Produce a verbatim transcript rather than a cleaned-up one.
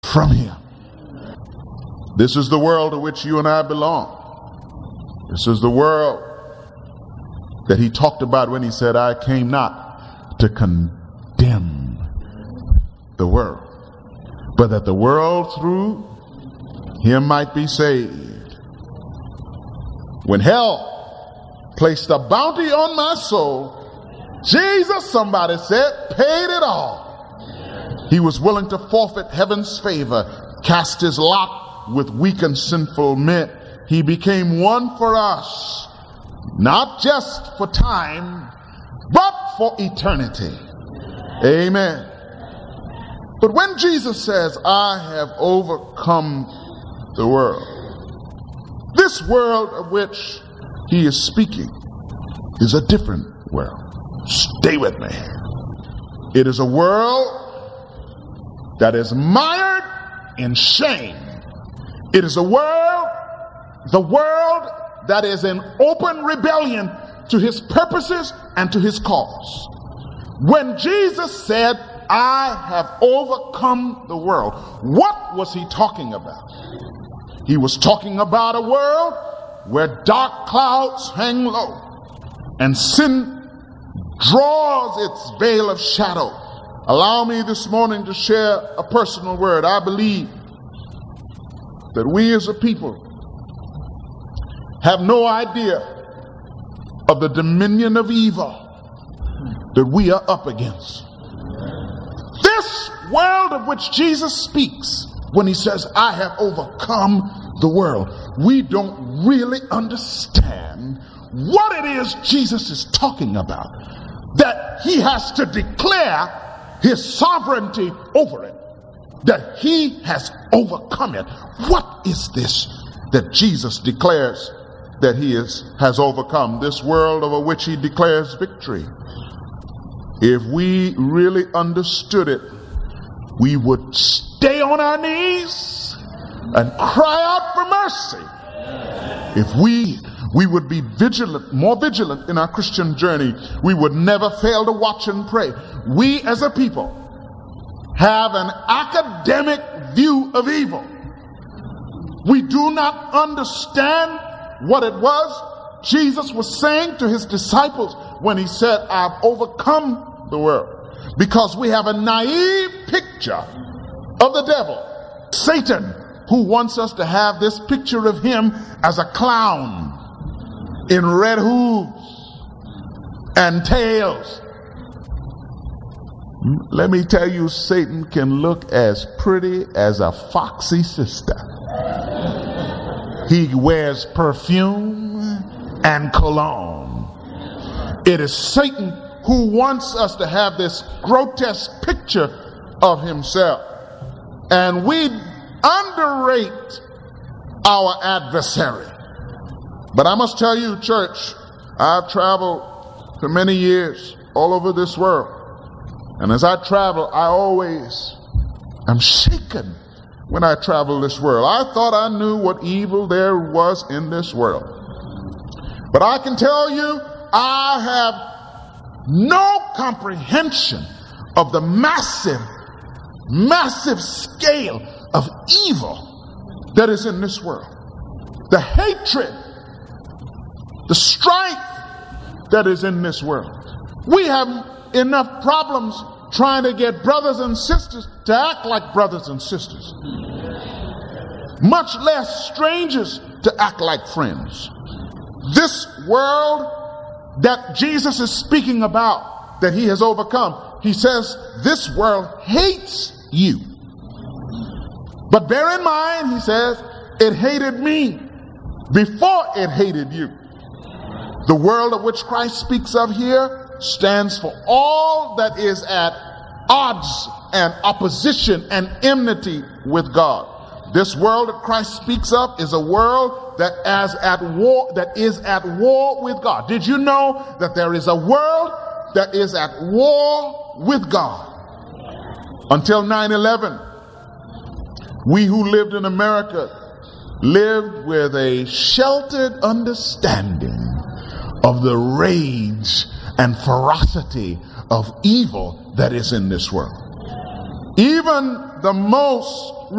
from him. This is the world to which you and I belong. This is the world that he talked about when he said, I came not to condemn the world, but that the world through him might be saved. When hell placed a bounty on my soul, Jesus, somebody said, paid it all. He was willing to forfeit heaven's favor, cast his lot with weak and sinful men. He became one for us, not just for time, but for eternity. Amen. But when Jesus says, I have overcome the world, this world of which he is speaking is a different world. Stay with me. It is a world that is mired in shame. It is a world, the world that is in open rebellion to his purposes and to his cause. When Jesus said, I have overcome the world, what was he talking about? He was talking about a world where dark clouds hang low and sin draws its veil of shadow. Allow me this morning to share a personal word. I believe that we as a people have no idea of the dominion of evil that we are up against. This world of which Jesus speaks when he says, I have overcome the world, we don't really understand what it is Jesus is talking about, that he has to declare his sovereignty over it, that he has overcome it. What is this that Jesus declares that he is, has overcome? This world over which he declares victory. If we really understood it, we would stay on our knees and cry out for mercy. If we we would be vigilant, more vigilant in our Christian journey, we would never fail to watch and pray. We as a people have an academic view of evil. We do not understand what it was Jesus was saying to his disciples when he said, I've overcome the world. Because we have a naive picture of the devil, Satan, who wants us to have this picture of him as a clown in red hooves and tails. Let me tell you, Satan can look as pretty as a foxy sister. He wears perfume and cologne. It is Satan who wants us to have this grotesque picture of himself. And we underrate our adversary. But I must tell you, church, I've traveled for many years all over this world. And as I travel, I always am shaken when I travel this world. I thought I knew what evil there was in this world. But I can tell you, I have no comprehension of the massive, massive scale of evil that is in this world. The hatred, the strife that is in this world. We have enough problems trying to get brothers and sisters to act like brothers and sisters, much less strangers to act like friends. This world that Jesus is speaking about, that he has overcome, he says this world hates you. But bear in mind, he says, it hated me before it hated you. The world of which Christ speaks of here stands for all that is at odds and opposition and enmity with God. This world that Christ speaks of is a world that is at war, that is at war with God. Did you know that there is a world that is at war with God? Until nine eleven, we who lived in America lived with a sheltered understanding of the rage and ferocity of evil that is in this world. Even the most